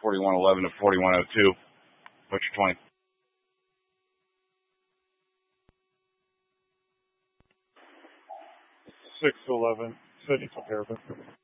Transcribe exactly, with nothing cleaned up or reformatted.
forty-one eleven to forty-one oh two. What's your twenty? six eleven, Sydney Parapet.